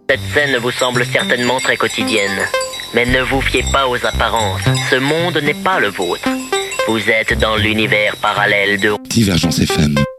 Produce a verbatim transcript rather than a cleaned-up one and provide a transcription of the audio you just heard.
Cette scène vous semble certainement très quotidienne. Mais ne vous fiez pas aux apparences. Ce monde n'est pas le vôtre. Vous êtes dans l'univers parallèle de... Divergence F M.